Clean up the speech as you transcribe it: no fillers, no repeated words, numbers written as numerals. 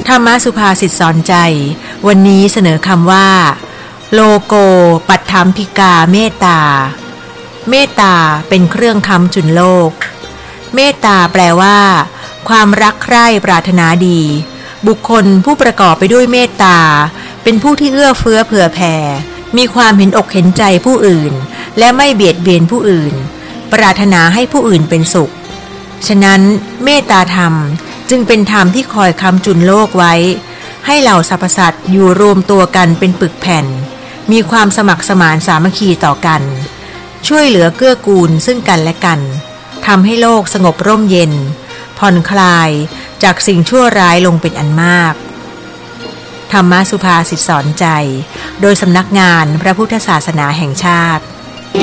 ธรรมสุภาษิตสอนใจวันนี้เสนอคำว่าโลโกปัฏฐัมภิกาเมตตาเมตตาเป็นเครื่องค้ำจุนโลกเมตตาแปลว่าความรักใคร่ปรารถนาดีบุคคลผู้ประกอบไปด้วยเมตตาเป็นผู้ที่เอื้อเฟื้อเผื่อแผ่มีความเห็นอกเห็นใจผู้อื่นและไม่เบียดเบียนผู้อื่นปรารถนาให้ผู้อื่นเป็นสุขฉะนั้นเมตตาธรรมจึงเป็นธรรมที่คอยค้ำจุนโลกไว้ให้เหล่าสรรพสัตว์อยู่รวมตัวกันเป็นปึกแผ่นมีความสมัครสมานสามัคคีต่อกันช่วยเหลือเกื้อกูลซึ่งกันและกันทำให้โลกสงบร่มเย็นผ่อนคลายจากสิ่งชั่วร้ายลงเป็นอันมากธรรมสุภาษิตสอนใจโดยสำนักงานพระพุทธศาสนาแห่งชาติ